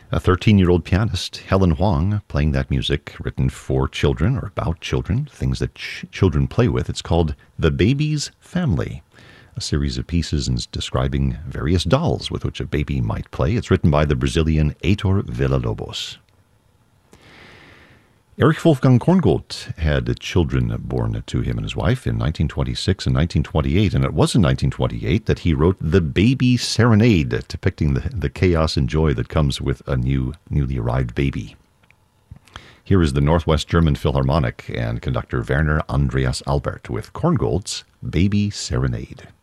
A 13-year-old pianist, Helen Huang, playing that music written for children or about children, things that children play with. It's called The Baby's Family, a series of pieces describing various dolls with which a baby might play. It's written by the Brazilian Heitor Villa-Lobos. Erich Wolfgang Korngold had children born to him and his wife in 1926 and 1928, and it was in 1928 that he wrote The Baby Serenade, depicting the chaos and joy that comes with a newly arrived baby. Here is the Northwest German Philharmonic and conductor Werner Andreas Albert with Korngold's Baby Serenade.